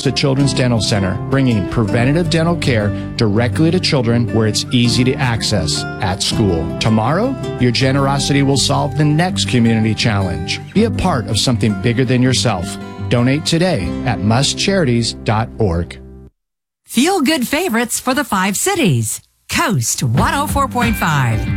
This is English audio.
Augusta Children's Dental Center, bringing preventative dental care directly to children where it's easy to access at school. Tomorrow, your generosity will solve the next community challenge. Be a part of something bigger than yourself. Donate today at mustcharities.org. Feel good favorites for the 5 cities. Coast 104.5.